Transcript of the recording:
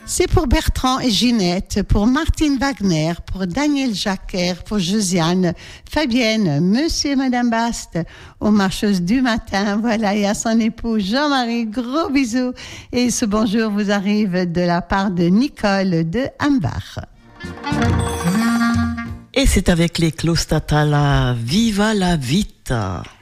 C'est pour Bertrand et Ginette, pour Martine Wagner, pour Daniel Jacquer, pour Josiane, Fabienne, Monsieur et Madame Bast, aux marcheuses du matin, voilà, et à son époux Jean-Marie, gros bisous. Et ce bonjour vous arrive de la part de Nicole de Hambach. Et c'est avec les Clos Statala, Viva la Vita.